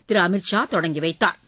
திரு அமித் ஷா தொடங்கி வைத்தார்.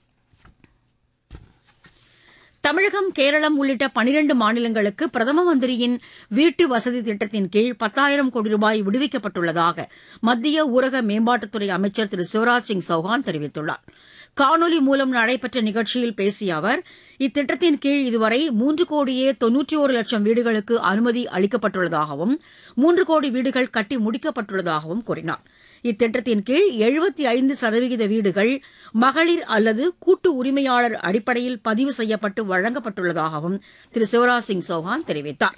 தமிழகம், கேரளம் உள்ளிட்ட 12 மாநிலங்களுக்கு பிரதம மந்திரியின் வீட்டு வசதி திட்டத்தின் கீழ் 10,000 கோடி ரூபாய் விடுவிக்கப்பட்டுள்ளதாக மத்திய ஊரக மேம்பாட்டுத்துறை அமைச்சர் திரு சிவராஜ் சிங் சௌஹான் தெரிவித்துள்ளார். காணொலி மூலம் நடைபெற்ற நிகழ்ச்சியில் பேசிய அவர், இத்திட்டத்தின் கீழ் இதுவரை 3,91,00,000 வீடுகளுக்கு அனுமதி அளிக்கப்பட்டுள்ளதாகவும் 3 கோடி வீடுகள் கட்டி முடிக்கப்பட்டுள்ளதாகவும் கூறினார். இத்திட்டத்தின் கீழ் 75% வீடுகள் மகளிர் அல்லது கூட்டு உரிமையாளர் அடிப்படையில் பதிவு செய்யப்பட்டு வழங்கப்பட்டுள்ளதாகவும் திரு சிவராஜ் சிங் சௌஹான் தெரிவித்தார்.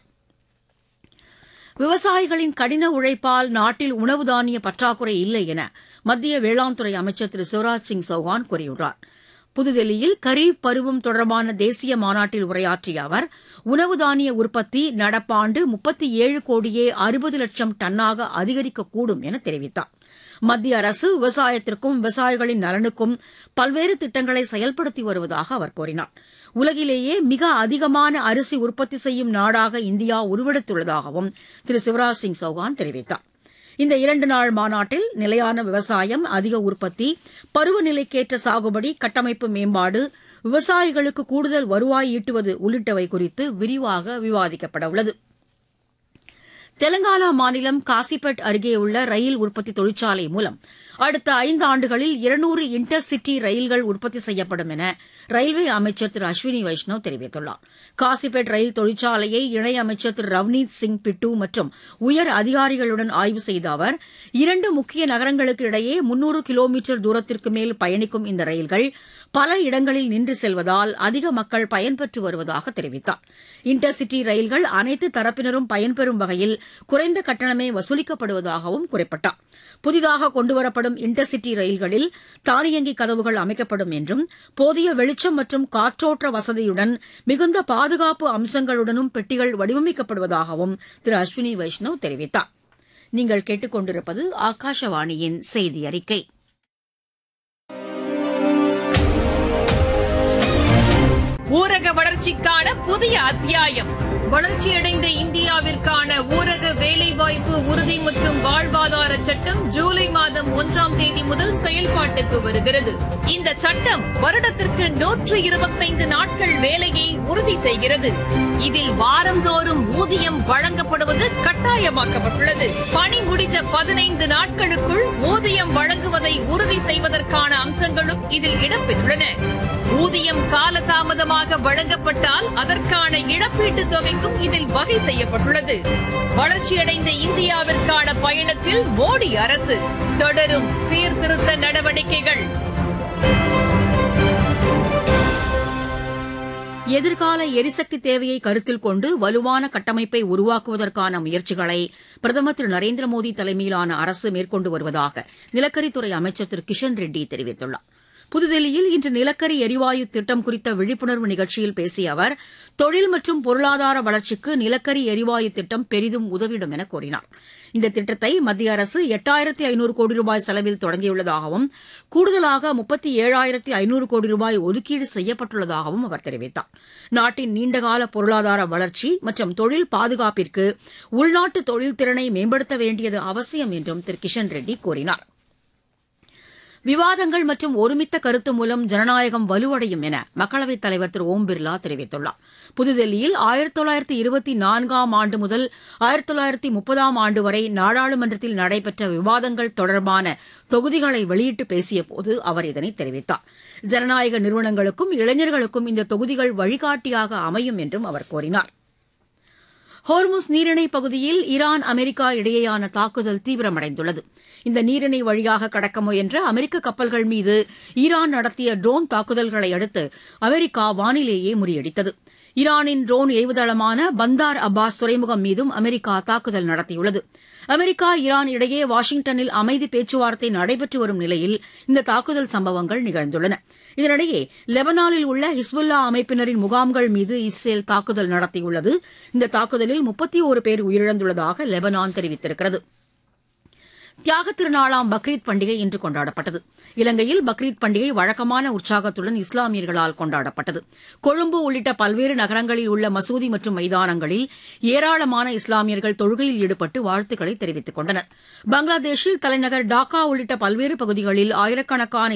விவசாயிகளின் கடின உழைப்பால் நாட்டில் உணவு தானிய பற்றாக்குறை இல்லை என மத்திய வேளாண் துறை அமைச்சர் திரு சிவராஜ் சிங் சௌஹான் கூறியுள்ளார். புதுதில்லியில் கரீப் பருவம் தொடர்பான தேசிய மாநாட்டில் உரையாற்றிய அவர், உணவு தானிய உற்பத்தி நடப்பாண்டு 37 கோடியே 60 லட்சம் டன்னாக அதிகரிக்கக்கூடும் என தெரிவித்தார். மத்திய அரசு விவசாயத்திற்கும் விவசாயிகளின் நலனுக்கும் பல்வேறு திட்டங்களை செயல்படுத்தி வருவதாக அவர் கூறினார். உலகிலேயே மிக அதிகமான அரிசி உற்பத்தி செய்யும் நாடாக இந்தியா உருவெடுத்துள்ளதாகவும் திரு சிவராஜ் சிங் சௌஹான் தெரிவித்தார். இந்த 2 நாள் மாநாட்டில் நிலையான விவசாயம், அதிக உற்பத்தி, பருவநிலைக்கேற்ற சாகுபடி, கட்டமைப்பு மேம்பாடு, விவசாயிகளுக்கு கூடுதல் வருவாய் ஈட்டுவது உள்ளிட்டவை குறித்து விரிவாக விவாதிக்கப்பட உள்ளது. தெலங்கானா மாநிலம் காசிபேட் அருகே உள்ள ரயில் உற்பத்தி தொழிற்சாலை மூலம் அடுத்த 5 ஆண்டுகளில் 200 இன்டர்சிட்டி ரயில்கள் உற்பத்தி செய்யப்படும் என ரயில்வே அமைச்சர் திரு அஸ்வினி வைஷ்ணவ் தெரிவித்துள்ளார். காசிபேட் ரயில் தொழிற்சாலையை இணையமைச்சர் திரு ரவ்னீத் சிங் பிட்டு மற்றும் உயர் அதிகாரிகளுடன் ஆய்வு செய்த அவர், 2 முக்கிய நகரங்களுக்கு இடையே 300 கிலோமீட்டர் தூரத்திற்கு மேல் பயணிக்கும் இந்த ரயில்கள் பல இடங்களில் நின்று செல்வதால் அதிக மக்கள் பயன்பெற்று வருவதாக தெரிவித்தார். இன்டர்சிட்டி ரயில்கள் அனைத்து தரப்பினரும் பயன்பெறும் வகையில் குறைந்த கட்டணமே வசூலிக்கப்படுவதாகவும் குறிப்பிட்டார். புதிதாக கொண்டுவரப்படும் இன்டர்சிட்டி ரயில்களில் தானியங்கி கதவுகள் அமைக்கப்படும் என்றும், போதிய வெளிச்சம் மற்றும் காற்றோட்ட வசதியுடன் மிகுந்த பாதுகாப்பு அம்சங்களுடனும் பெட்டிகள் வடிவமைக்கப்படுவதாகவும் திரு அஸ்வினி வைஷ்ணவ் தெரிவித்தார். நீங்கள் கேட்டுக் கொண்டிருப்பது ஆகாஷவாணியின் செய்தி அறிக்கை. ஊரக வளர்ச்சிக்கான புதிய அத்தியாயம். வளர்ச்சியடைந்த இந்தியாவிற்கான ஊரக வேலைவாய்ப்பு உறுதி மற்றும் வாழ்வாதார சட்டம் ஜூலை மாதம் 1ஆம் தேதி முதல் செயல்பாட்டுக்கு வருகிறது. இந்த சட்டம் வருடத்திற்கு 125 நாட்கள் வேலையை உறுதி செய்கிறது. இதில் வாரந்தோறும் ஊதியம் வழங்கப்படுவது கட்டாயமாக்கப்பட்டுள்ளது. பணி முடிந்த 15 நாட்களுக்குள் ஊதியம் வழங்குவதை உறுதி செய்வதற்கான அம்சங்களும் இதில் இடம்பெற்றுள்ளன. ஊதியம் காலதாமதமாக வழங்கப்பட்டால் அதற்கான இழப்பீட்டுத் தொகைக்கும் இதில் வகை செய்யப்பட்டுள்ளது. வளர்ச்சியடைந்த இந்தியாவிற்கான பயணத்தில் மோடி அரசு தொடரும் சீர்திருத்த நடவடிக்கைகள். எதிர்கால எரிசக்தி தேவையை கருத்தில் கொண்டு வலுவான கட்டமைப்பை உருவாக்குவதற்கான முயற்சிகளை பிரதமர் திரு நரேந்திர மோடி தலைமையிலான அரசு மேற்கொண்டு வருவதாக நிலக்கரித்துறை அமைச்சர் திரு கிஷன் ரெட்டி தெரிவித்துள்ளார். புதுதில்லியில் இன்று நிலக்கரி எரிவாயு திட்டம் குறித்த விழிப்புணர்வு நிகழ்ச்சியில் பேசிய அவர், தொழில் மற்றும் பொருளாதார வளர்ச்சிக்கு நிலக்கரி எரிவாயு திட்டம் பெரிதும் உதவிடும் என கூறினார். இந்த திட்டத்தை மத்திய அரசு 8,500 கோடி ரூபாய் செலவில் தொடங்கியுள்ளதாகவும், கூடுதலாக 37,500 கோடி ரூபாய் ஒதுக்கீடு செய்யப்பட்டுள்ளதாகவும் அவர் தெரிவித்தார். நாட்டின் நீண்டகால பொருளாதார வளர்ச்சி மற்றும் தொழில் பாதுகாப்பிற்கு உள்நாட்டு தொழில் திறனை மேம்படுத்த வேண்டியது அவசியம் என்றும் திரு கிஷன் ரெட்டி கூறினார். விவாதங்கள் மற்றும் ஒருமித்த கருத்து மூலம் ஜனநாயகம் வலுவடையும் என மக்களவைத் தலைவர் திரு ஓம் பிர்லா தெரிவித்துள்ளார். புதுதில்லியில் 1924ஆம் ஆண்டு முதல் 1930ஆம் ஆண்டு வரை நாடாளுமன்றத்தில் நடைபெற்ற விவாதங்கள் தொடர்பான தொகுதிகளை வெளியிட்டு பேசியபோது அவர் இதனை தெரிவித்தார். ஜனநாயக நிறுவனங்களுக்கும் இளைஞர்களுக்கும் இந்த தொகுதிகள் வழிகாட்டியாக அமையும் என்றும் அவர் கூறினார். ஹோர்முஸ் நீரிணை பகுதியில் ஈரான், அமெரிக்கா இடையேயான தாக்குதல் தீவிரமடைந்துள்ளது. இந்த நீரிணை வழியாக கடக்க முயன்ற அமெரிக்க கப்பல்கள் மீது ஈரான் நடத்திய ட்ரோன் தாக்குதல்களை அடுத்து அமெரிக்கா வானிலேயே முறியடித்தது. ஈரானின் ட்ரோன் ஏவுதளமான பந்தார் அப்பாஸ் துறைமுகம் மீதும் அமெரிக்கா தாக்குதல் நடத்தியுள்ளது. அமெரிக்கா, ஈரான் இடையே வாஷிங்டனில் அமைதி பேச்சுவார்த்தை நடைபெற்று வரும் நிலையில் இந்த தாக்குதல் சம்பவங்கள் நிகழ்ந்துள்ளன. இதனிடையே லெபனானில் உள்ள ஹிஸ்புல்லா அமைப்பினரின் முகாம்கள் மீது இஸ்ரேல் தாக்குதல் நடத்தியுள்ளது. இந்த தாக்குதலில் 31 பேர் உயிரிழந்துள்ளதாக லெபனான் தெரிவித்திருக்கிறது. தியாகத் திருநாளாம் பக்ரீத் பண்டிகை இன்று கொண்டாடப்பட்டது. இலங்கையில் பக்ரீத் பண்டிகை வழக்கமான உற்சாகத்துடன் இஸ்லாமியர்களால் கொண்டாடப்பட்டது. கொழும்பு உள்ளிட்ட பல்வேறு நகரங்களில் உள்ள மசூதி மற்றும் மைதானங்களில் ஏராளமான இஸ்லாமியர்கள் தொழுகையில் ஈடுபட்டு வாழ்த்துக்களை தெரிவித்துக் கொண்டனர். பங்களாதேஷில் தலைநகர் டாக்கா உள்ளிட்ட பல்வேறு பகுதிகளில் ஆயிரக்கணக்கான